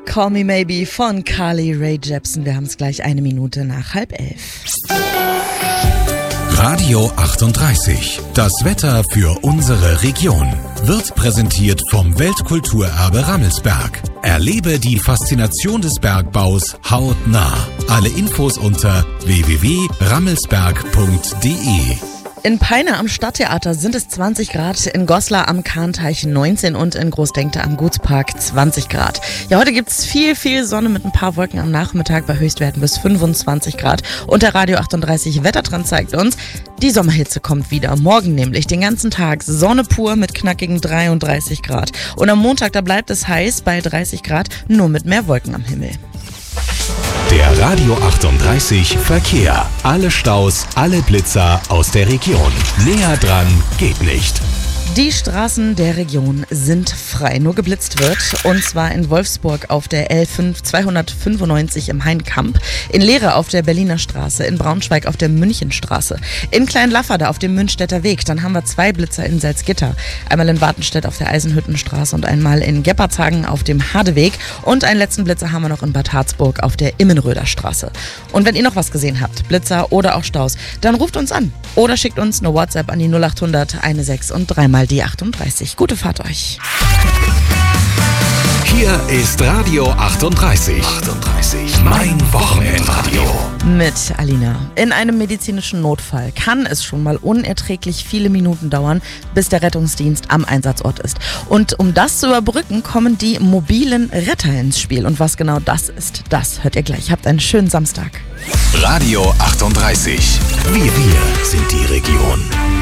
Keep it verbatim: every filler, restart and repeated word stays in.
Call Me Maybe von Carly Rae Jepsen. Wir haben es gleich eine Minute nach halb elf. Radio achtunddreißig. Das Wetter für unsere Region wird präsentiert vom Weltkulturerbe Rammelsberg. Erlebe die Faszination des Bergbaus hautnah. Alle Infos unter w w w punkt rammelsberg punkt d e. In Peine am Stadttheater sind es zwanzig Grad, in Goslar am Kahnteich neunzehn und in Großdenkte am Gutspark zwanzig Grad. Ja, heute gibt's viel, viel Sonne mit ein paar Wolken am Nachmittag bei Höchstwerten bis fünfundzwanzig Grad. Und der Radio achtunddreißig Wettertrend zeigt uns, die Sommerhitze kommt wieder. Morgen nämlich den ganzen Tag Sonne pur mit knackigen dreiunddreißig Grad. Und am Montag, da bleibt es heiß bei dreißig Grad, nur mit mehr Wolken am Himmel. Der Radio achtunddreißig Verkehr. Alle Staus, alle Blitzer aus der Region. Näher dran geht nicht. Die Straßen der Region sind frei, nur geblitzt wird. Und zwar in Wolfsburg auf der L fünf zweihundertfünfundneunzig im Hainkamp, in Lehre auf der Berliner Straße, in Braunschweig auf der Münchenstraße, in Kleinlafferde auf dem Münchstädter Weg. Dann haben wir zwei Blitzer in Salzgitter. Einmal in Wartenstedt auf der Eisenhüttenstraße und einmal in Geppardshagen auf dem Hadeweg. Und einen letzten Blitzer haben wir noch in Bad Harzburg auf der Immenröder Straße. Und wenn ihr noch was gesehen habt, Blitzer oder auch Staus, dann ruft uns an oder schickt uns eine WhatsApp an die null achthundert sechzehn und dreimal die achtunddreißig. Gute Fahrt euch. Hier ist Radio achtunddreißig. achtunddreißig. Mein Wochenendradio. Mit Alina. In einem medizinischen Notfall kann es schon mal unerträglich viele Minuten dauern, bis der Rettungsdienst am Einsatzort ist. Und um das zu überbrücken, kommen die mobilen Retter ins Spiel. Und was genau das ist, das hört ihr gleich. Habt einen schönen Samstag. Radio achtunddreißig. Wir, wir sind die Region.